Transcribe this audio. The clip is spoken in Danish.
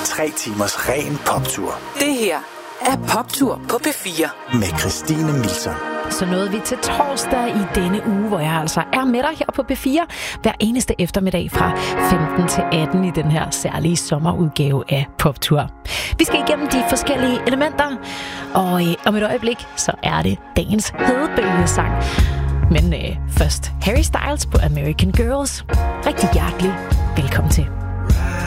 3 timers ren poptur. Det her er Poptur på P4. Med Christine Milson. Så nåede vi til torsdag i denne uge, hvor jeg altså er med dig her på P4 hver eneste eftermiddag fra 15 til 18 i den her særlige sommerudgave af Poptur. Vi skal igennem de forskellige elementer, og om et øjeblik, så er det dagens hedebølgesang. Men først Harry Styles på American Girls. Rigtig hjertelig velkommen til.